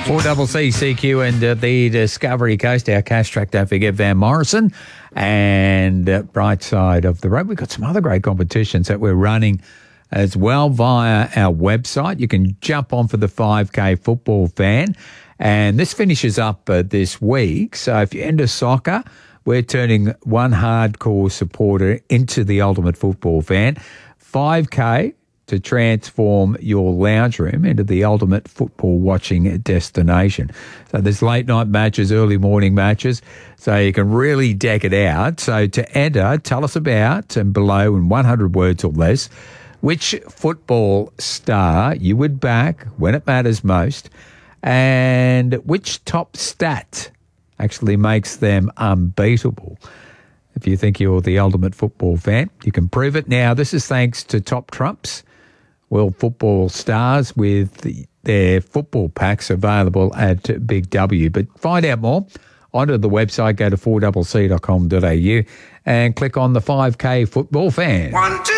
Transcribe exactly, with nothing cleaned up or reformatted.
four C C C Q and uh, the Discovery Coast, our cash track, don't forget Van Morrison. And uh, right side of the road, we've got some other great competitions that we're running as well via our website. You can jump on for the five K Football Fan. And this finishes up uh, this week. So if you're into soccer, we're turning one hardcore supporter into the ultimate football fan. five K to transform your lounge room into the ultimate football watching destination. So there's late night matches, early morning matches, so you can really deck it out. So to enter, tell us about, and below in one hundred words or less, which football star you would back when it matters most, and which top stat actually makes them unbeatable. If you think you're the ultimate football fan, you can prove it now. This is thanks to Top Trumps, World Football Stars, with the, their football packs available at Big W. But find out more, onto the website, go to four c c dot com dot a u and click on the five K Football Fan. One, two.